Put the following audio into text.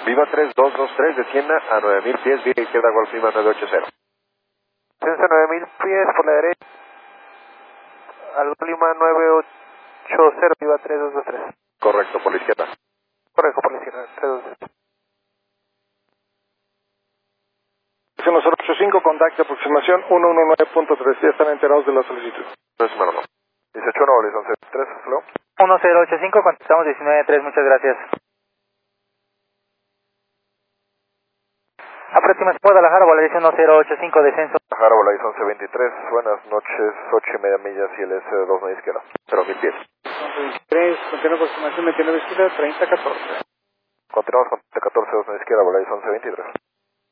Viva 3223, descienda a 9000 pies, vía izquierda, Golf Lima 980. Descenso 9000 pies por la derecha, al Lima 980, Viva 3223. Correcto, por la izquierda. Correcto, por la izquierda, 3223. 085, contacto aproximación 119.3, ya están enterados de la solicitud. No es malo, no. 18 no, Horizon 3, hello. 1085, contestamos 19.3, muchas gracias. Aproximación Guadalajara, Volaris 1085, descenso. Guadalajara, Volaris 1123, buenas noches, 8.5 millas y el S2 media izquierda, 0.000 pies. 3, continúa aproximación 29 izquierda, 30-14. Continuamos con T14, 2 media izquierda, Volaris 1123.